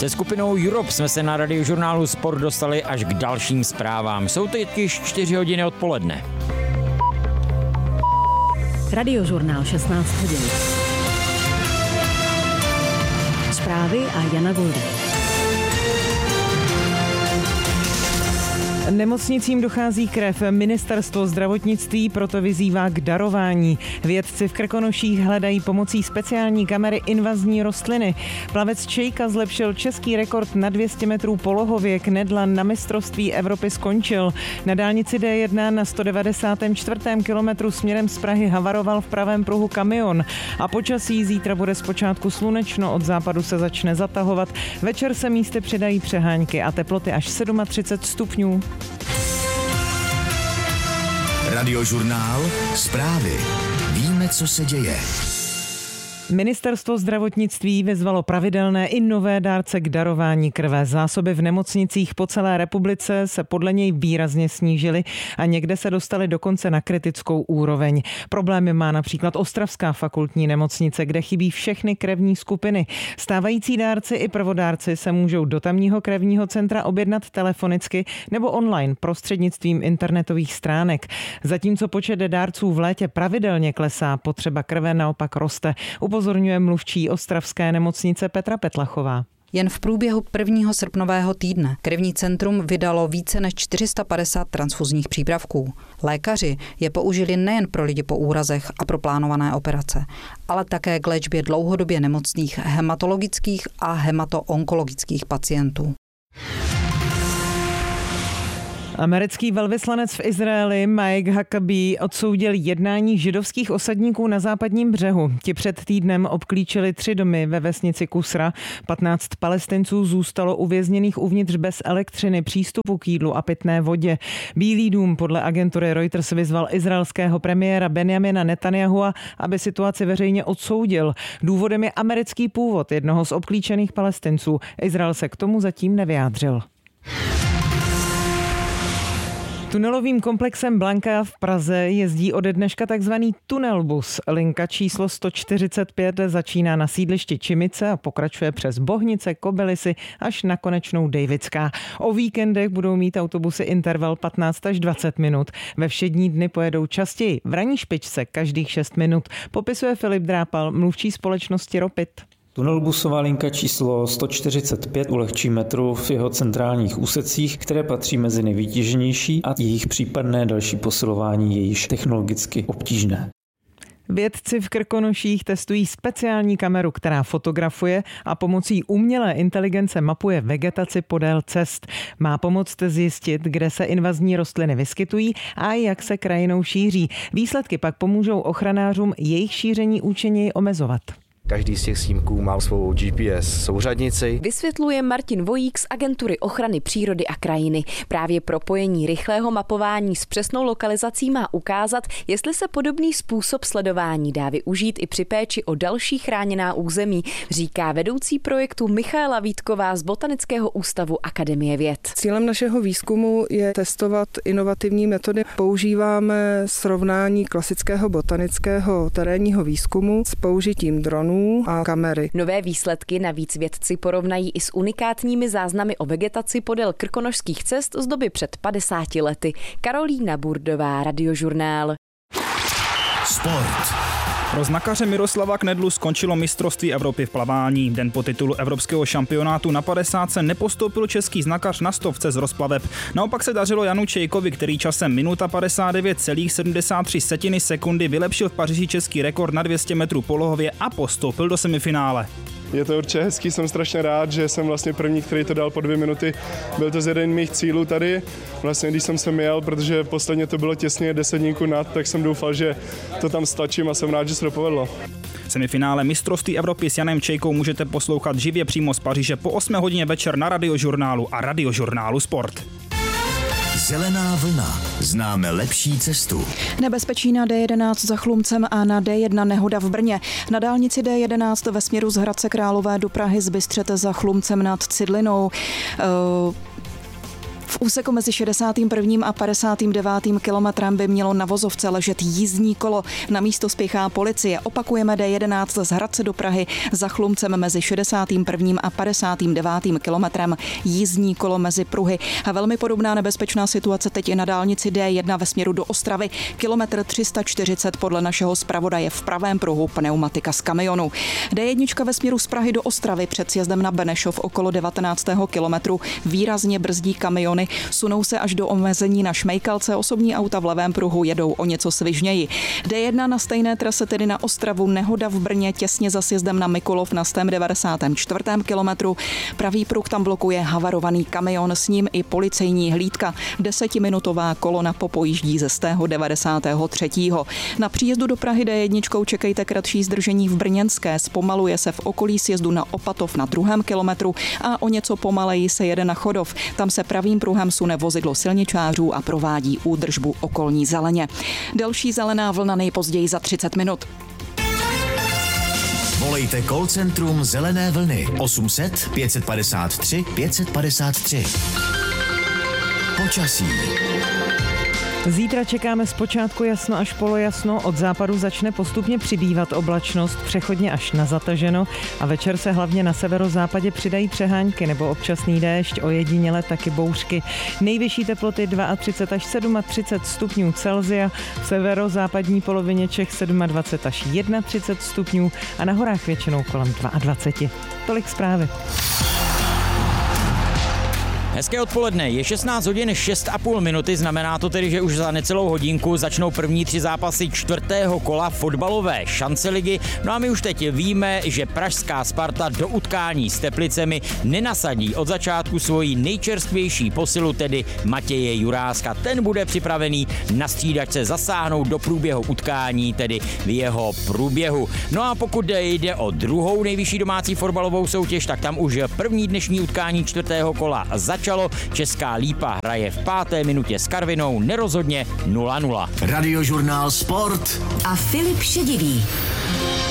Se skupinou Europe jsme se na Radiožurnálu Sport dostali až k dalším zprávám. Jsou to již 4 hodiny odpoledne. Radiožurnál 16 hodin. Zprávy a Jana Golda. Nemocnicím dochází krev. Ministerstvo zdravotnictví proto vyzývá k darování. Vědci v Krkonoších hledají pomocí speciální kamery invazní rostliny. Plavec Čejka zlepšil český rekord na 200 metrů polohově. Knedlan na mistrovství Evropy skončil. Na dálnici D1 na 194. kilometru směrem z Prahy havaroval v pravém pruhu kamion. A počasí zítra bude zpočátku slunečno, od západu se začne zatahovat. Večer se místy přidají přehánky a teploty až 37 stupňů. Radiožurnál, zprávy. Víme, co se děje. Ministerstvo zdravotnictví vyzvalo pravidelné i nové dárce k darování krve. Zásoby v nemocnicích po celé republice se podle něj výrazně snížily a někde se dostaly dokonce na kritickou úroveň. Problémy má například Ostravská fakultní nemocnice, kde chybí všechny krevní skupiny. Stávající dárci i prvodárci se můžou do tamního krevního centra objednat telefonicky nebo online prostřednictvím internetových stránek. Zatímco počet dárců v létě pravidelně klesá, potřeba krve naopak roste. Upozorňuje mluvčí ostravské nemocnice Petra Petlachová. Jen v průběhu 1. srpnového týdne krevní centrum vydalo více než 450 transfuzních přípravků. Lékaři je použili nejen pro lidi po úrazech a pro plánované operace, ale také k léčbě dlouhodobě nemocných hematologických a hematoonkologických pacientů. Americký velvyslanec v Izraeli Mike Huckabee odsoudil jednání židovských osadníků na západním břehu. Ti před týdnem obklíčili 3 domy ve vesnici Kusra. 15 Palestinců zůstalo uvězněných uvnitř bez elektřiny, přístupu k jídlu a pitné vodě. Bílý dům podle agentury Reuters vyzval izraelského premiéra Benjamina Netanyahua, aby situaci veřejně odsoudil. Důvodem je americký původ jednoho z obklíčených Palestinců. Izrael se k tomu zatím nevyjádřil. Tunelovým komplexem Blanka v Praze jezdí ode dneška takzvaný tunelbus. Linka číslo 145 začíná na sídlišti Čimice a pokračuje přes Bohnice, Kobylisy až na konečnou Dejvická. O víkendech budou mít autobusy interval 15 až 20 minut. Ve všední dny pojedou častěji, v ranní špičce každých 6 minut, popisuje Filip Drápal, mluvčí společnosti Ropit. Tunelbusová linka číslo 145 ulehčí metru v jeho centrálních úsecích, které patří mezi nejvytíženější, a jejich případné další posilování je již technologicky obtížné. Vědci v Krkonoších testují speciální kameru, která fotografuje a pomocí umělé inteligence mapuje vegetaci podél cest. Má pomoct zjistit, kde se invazní rostliny vyskytují a jak se krajinou šíří. Výsledky pak pomůžou ochranářům jejich šíření účinněji omezovat. Každý z těch snímků má svou GPS souřadnici. Vysvětluje Martin Vojík z Agentury ochrany přírody a krajiny. Právě propojení rychlého mapování s přesnou lokalizací má ukázat, jestli se podobný způsob sledování dá využít i při péči o další chráněná území, říká vedoucí projektu Michaela Vítková z Botanického ústavu Akademie věd. Cílem našeho výzkumu je testovat inovativní metody. Používáme srovnání klasického botanického terénního výzkumu s použitím dronů a kamery. Nové výsledky navíc vědci porovnají i s unikátními záznamy o vegetaci podél krkonošských cest z doby před 50 lety. Karolína Burdová, Radiožurnál. Sport. Pro znakaře Miroslava Knedlu skončilo mistrovství Evropy v plavání. Den po titulu evropského šampionátu na 50 nepostoupil český znakař na 100 z rozplaveb. Naopak se dařilo Janu Čejkovi, který časem minuta 59,73 sekundy vylepšil v Paříži český rekord na 200 metrů polohově a postoupil do semifinále. Je to určitě hezký, jsem strašně rád, že jsem vlastně první, který to dal po 2 minuty. Byl to z jeden mých cílů tady. Vlastně když jsem sem jel, protože posledně to bylo těsně 10 dníků nad, tak jsem doufal, že to tam stačím a jsem rád, že se to povedlo. Semifinále mistrovství Evropy s Janem Čejkou můžete poslouchat živě přímo z Paříže po 8 hodině večer na Radiožurnálu a Radiožurnálu Sport. Zelená vlna. Známe lepší cestu. Nebezpečí na D11 za Chlumcem a na D1 nehoda v Brně. Na dálnici D11 ve směru z Hradce Králové do Prahy z Bystřete za Chlumcem nad Cidlinou. V úseku mezi 61. a 59. kilometrem by mělo na vozovce ležet jízdní kolo. Na místo spěchá policie. Opakujeme D11 z Hradce do Prahy za Chlumcem mezi 61. a 59. kilometrem jízdní kolo mezi pruhy. A velmi podobná nebezpečná situace teď i na dálnici D1 ve směru do Ostravy. Kilometr 340 podle našeho zpravodaje v pravém pruhu pneumatika z kamionu. D1 ve směru z Prahy do Ostravy před sjezdem na Benešov okolo 19. kilometru výrazně brzdí kamiony, sunou se až do omezení na Šmejkalce, osobní auta v levém pruhu jedou o něco svižněji. D1 na stejné trase tedy na Ostravu, nehoda v Brně těsně za sjezdem na Mikulov na 194. kilometru. Pravý pruh tam blokuje havarovaný kamion, s ním i policejní hlídka. 10minutová kolona popojíždí ze 193. Na příjezdu do Prahy D1 čekejte kratší zdržení v Brněnské, zpomaluje se v okolí sjezdu na Opatov na 2. kilometru a o něco pomaleji se jede na Chodov. Tam se pravým pruhem sune vozidlo silničářů a provádí údržbu okolní zeleně. Další zelená vlna nejpozději za 30 minut. Volejte call centrum Zelené vlny 800 553 553. Počasí. Zítra čekáme zpočátku jasno až polojasno, od západu začne postupně přibývat oblačnost, přechodně až na zataženo a večer se hlavně na severozápadě přidají přehánky nebo občasný déšť, ojediněle taky bouřky. Nejvyšší teploty 32 až 37 stupňů Celsia, v severozápadní polovině Čech 27 až 31 stupňů a na horách většinou kolem 22. Tolik zprávy. Hezké odpoledne, je 16 hodin 6,5 minuty, znamená to tedy, že už za necelou hodinku začnou první 3 zápasy 4. kola fotbalové šanceligy. No a my už teď víme, že pražská Sparta do utkání s Teplicemi nenasadí od začátku svoji nejčerstvější posilu, tedy Matěje Juráska. Ten bude připravený na střídačce zasáhnout do průběhu utkání, tedy v jeho průběhu. No a pokud jde o druhou nejvyšší domácí fotbalovou soutěž, tak tam už první dnešní utkání 4. kola začalo. Česká Lípa hraje v 5. minutě s Karvinou nerozhodně 0-0. Radiožurnál Sport a Filip Šedivý.